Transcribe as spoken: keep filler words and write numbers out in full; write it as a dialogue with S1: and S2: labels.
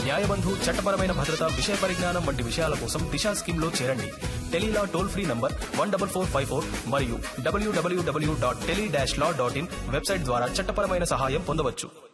S1: న్యాయబంధు చట్టపరమైన భద్రత విషయ పరిజ్ఞానం వంటి విషయాల కోసం దిశా స్కీమ్ లో చేరండి. Tele-Law toll free number one double four five four మరియు డబ్ల్యూడబ్ల్యూడబ్ల్యూ dot tele dash law dot in website ద్వారా చట్టపరమైన సహాయం పొందవచ్చు.